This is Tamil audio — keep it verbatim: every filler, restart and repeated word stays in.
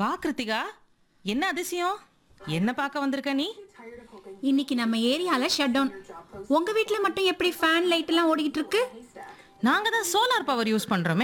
வா கிருத்திகா, என்ன அதிசயம்? என்ன பார்க்க வந்திருக்க நீ? இன்னைக்கு நம்ம ஏரியால ஷட் டவுன். உங்க வீட்ல மட்டும் எப்படி ஃபேன் லைட் எல்லாம் ஓடிட்டு இருக்கு? நாங்க தான் சோலார் பவர் யூஸ் பண்றோமே.